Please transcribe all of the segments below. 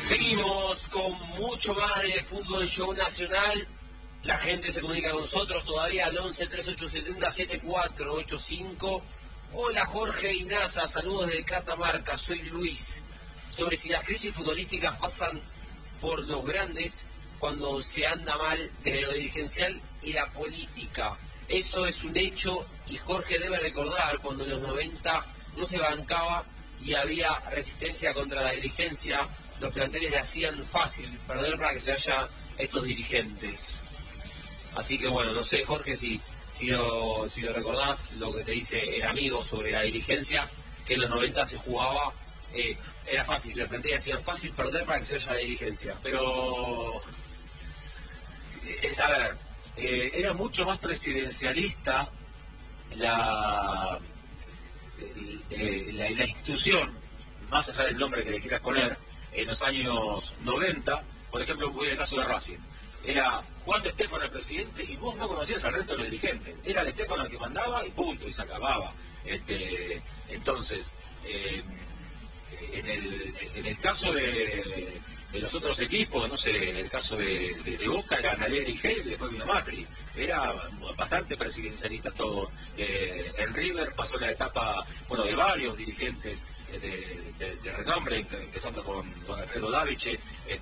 Seguimos con mucho más de Fútbol Show Nacional. La gente se comunica con nosotros todavía al 11 3870 7485. Hola Jorge y NASA, saludos desde Catamarca, soy Luis. Sobre si las crisis futbolísticas pasan por los grandes cuando se anda mal desde lo dirigencial y la política. Eso es un hecho y Jorge debe recordar cuando en los 90 no se bancaba y había resistencia contra la dirigencia. Los planteles le hacían fácil perder para que se vayan estos dirigentes. Así que bueno, no sé Jorge si lo recordás, lo que te dice el amigo sobre la dirigencia, que en los 90 se jugaba, era fácil, los planteles hacían fácil perder para que se vaya la dirigencia. Pero, era mucho más presidencialista la institución, más allá del nombre que le quieras poner, en los años 90, por ejemplo, voy al caso de Racing. Era Juan de Stefano el presidente y vos no conocías al resto de los dirigentes. Era de Stefano el que mandaba y punto, y se acababa. Entonces, en el caso de los otros equipos, no sé, el caso de Boca era Naleri y Gel, y después vino Macri. Era bastante presidencialista todo. En River pasó la etapa, bueno, de varios dirigentes de renombre, empezando con Alfredo Daviche.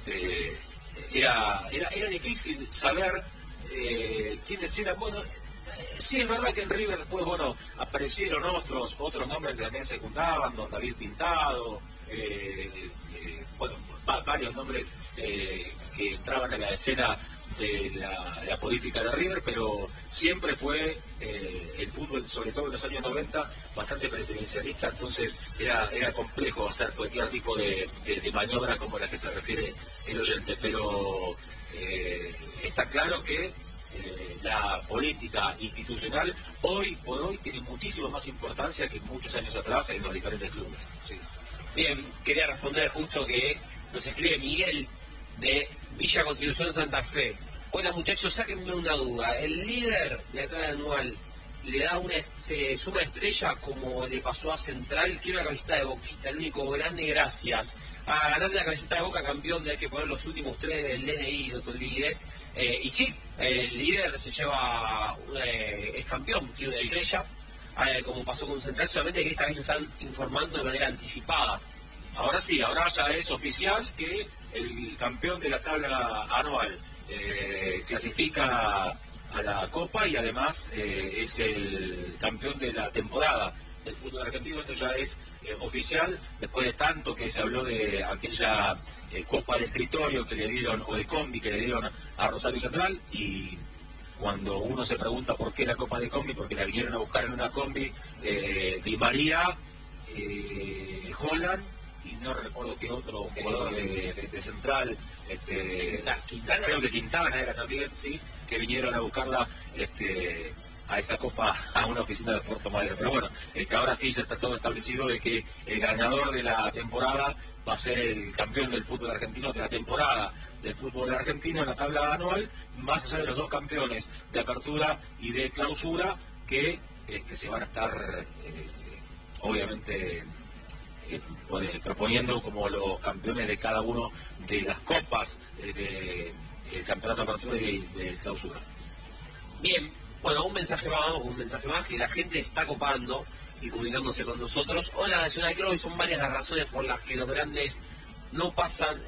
Era difícil saber quiénes eran. Bueno, sí es verdad que en River después, bueno, aparecieron otros nombres que también secundaban, don David Pintado, bueno, varios nombres que entraban en la escena de la política de River, pero siempre fue el fútbol, sobre todo en los años 90, bastante presidencialista. Entonces era complejo hacer cualquier tipo de maniobra como la que se refiere el oyente, pero está claro que la política institucional hoy por hoy tiene muchísima más importancia que muchos años atrás en los diferentes clubes. ¿Sí? Bien, quería responder justo que nos escribe Miguel de Villa Constitución Santa Fe. Hola muchachos, sáquenme una duda. ¿El líder de la tabla anual le da se suma estrella como le pasó a Central? Quiero la camiseta de Boquita, el único grande, gracias. A ganar la camiseta de Boca campeón hay que poner los últimos 3 del DNI, no te olvides. Y sí, el líder se lleva, es campeón, tiene una estrella, como pasó con Central, solamente que esta vez lo están informando de manera anticipada. Ahora sí, ahora ya es oficial que el campeón de la tabla anual clasifica a la Copa y además es el campeón de la temporada del fútbol argentino. Esto ya es oficial, después de tanto que se habló de aquella Copa de Escritorio que le dieron, o de Combi que le dieron a Rosario Central, y cuando uno se pregunta por qué la Copa de Combi, porque la vinieron a buscar en una Combi Di María, Holland, y no recuerdo qué otro jugador de Central, Quintana. Creo que Quintana era también, sí, que vinieron a buscarla a esa copa, a una oficina de Puerto Madero. Pero bueno, ahora sí ya está todo establecido de que el ganador de la temporada va a ser el campeón del fútbol argentino, de la temporada del fútbol argentino en la tabla anual, más allá de los dos campeones de apertura y de clausura que se van a estar obviamente proponiendo como los campeones de cada uno de las copas del campeonato de apertura y de clausura. Bien, bueno, un mensaje más, que la gente está copando y comunicándose con nosotros. Hola Nacional, creo que son varias las razones por las que los grandes no pasan